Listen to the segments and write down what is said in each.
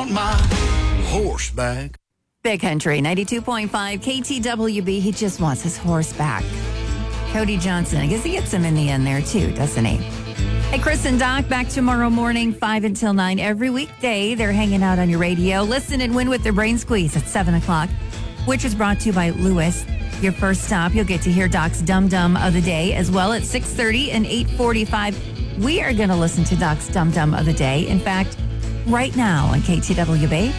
on my horseback. Big Country, 92.5 KTWB. He just wants his horse back. Cody Johnson, I guess he gets him in the end there too, doesn't he? Hey, Chris and Doc, back tomorrow morning, 5 until 9. Every weekday, they're hanging out on your radio. Listen and win with their brain squeeze at 7 o'clock, which is brought to you by Lewis. Your first stop, you'll get to hear Doc's Dum Dum of the Day as well at 6:30 and 8:45. We are going to listen to Doc's Dum Dum of the Day. In fact, right now on KTWB.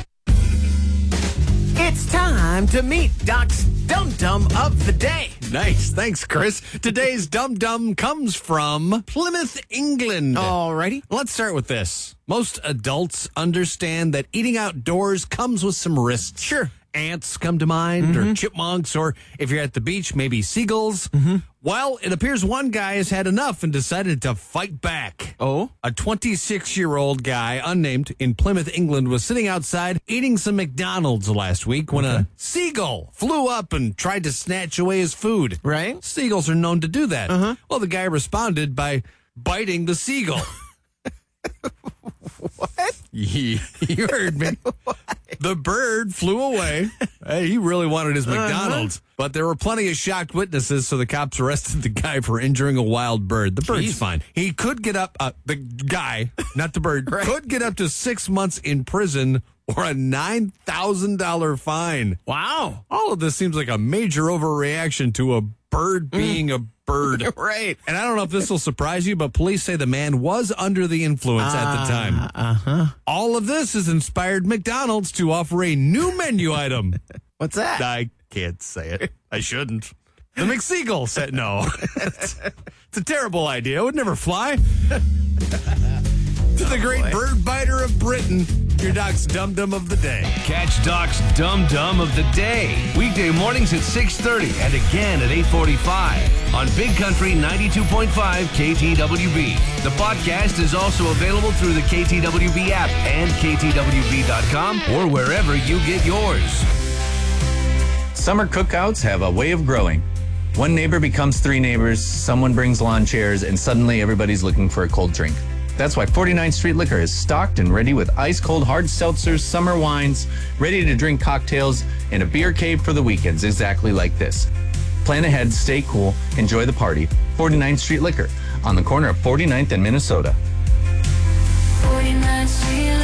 It's time to meet Doc's Dum Dum of the Day. Nice. Thanks, Chris. Today's Dum Dum comes from Plymouth, England. Alrighty. Let's start with this. Most adults understand that eating outdoors comes with some risks. Sure. Ants come to mind, or chipmunks, or if you're at the beach, maybe seagulls. Well, it appears one guy has had enough and decided to fight back. Oh? A 26-year-old guy, unnamed, in Plymouth, England, was sitting outside eating some McDonald's last week when a seagull flew up and tried to snatch away his food. Right. Seagulls are known to do that. Well, the guy responded by biting the seagull. What? You heard me. The bird flew away. Hey, he really wanted his McDonald's. But there were plenty of shocked witnesses, so the cops arrested the guy for injuring a wild bird. The bird's fine. He could get up, the guy, not the bird, could get up to 6 months in prison or a $9,000 fine. Wow. All of this seems like a major overreaction to a bird being a bird. Right. And I don't know if this will surprise you, but police say the man was under the influence at the time. All of this has inspired McDonald's to offer a new menu item. What's that? I can't say it. I shouldn't. The McSeagull said no. It's a terrible idea. It would never fly. To the great bird biter of Britain, your Doc's Dum Dum of the Day. Catch Doc's Dum Dum of the Day. Weekday mornings at 6:30 and again at 8:45 on Big Country 92.5 KTWB. The podcast is also available through the KTWB app and KTWB.com or wherever you get yours. Summer cookouts have a way of growing. One neighbor becomes 3 neighbors, someone brings lawn chairs, and suddenly everybody's looking for a cold drink. That's why 49th Street Liquor is stocked and ready with ice-cold hard seltzers, summer wines, ready-to-drink cocktails, and a beer cave for the weekends exactly like this. Plan ahead, stay cool, enjoy the party. 49th Street Liquor on the corner of 49th and Minnesota. 49th Street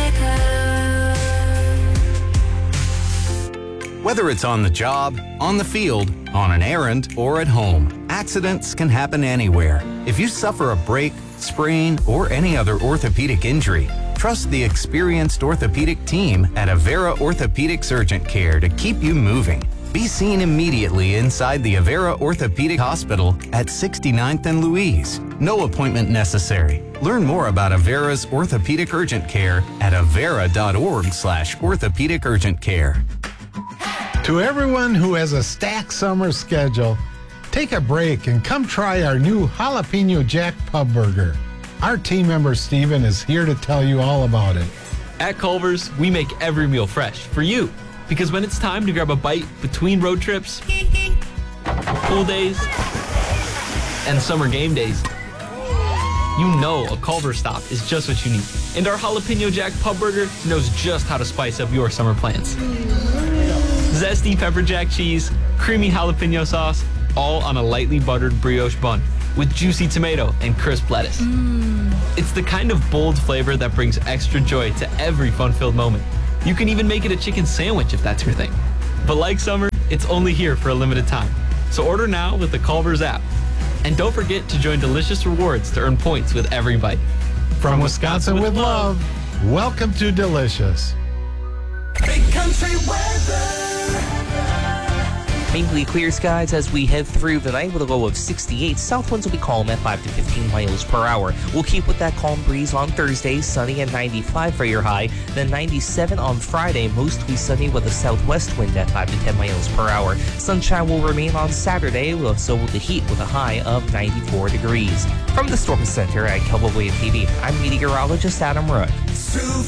Liquor. Whether it's on the job, on the field, on an errand, or at home, accidents can happen anywhere. If you suffer a break, sprain, or any other orthopedic injury, trust the experienced orthopedic team at Avera Orthopedics Urgent Care to keep you moving. Be seen immediately inside the Avera Orthopedic Hospital at 69th and Louise. No appointment necessary. Learn more about Avera's Orthopedic Urgent Care at avera.org/orthopedic urgent care. To everyone who has a stacked summer schedule, take a break and come try our new Jalapeno Jack Pub Burger. Our team member Steven is here to tell you all about it. At Culver's, we make every meal fresh for you. Because when it's time to grab a bite between road trips, pool days, and summer game days, you know a Culver's stop is just what you need. And our Jalapeno Jack Pub Burger knows just how to spice up your summer plans. Zesty pepper jack cheese, creamy jalapeno sauce, all on a lightly buttered brioche bun with juicy tomato and crisp lettuce. It's the kind of bold flavor that brings extra joy to every fun-filled moment. You can even make it a chicken sandwich if that's your thing. But like summer, it's only here for a limited time. So order now with the Culver's app. And don't forget to join Delicious Rewards to earn points with every bite. From Wisconsin with love, welcome to Delicious. Big Country weather. Mainly clear skies as we head through the night with a low of 68. South winds will be calm at 5 to 15 miles per hour. We'll keep with that calm breeze on Thursday, sunny at 95 for your high. Then 97 on Friday, mostly sunny with a southwest wind at 5 to 10 miles per hour. Sunshine will remain on Saturday, so will the heat with a high of 94 degrees. From the Storm Center at KLWB TV, I'm meteorologist Adam Rudd. Sue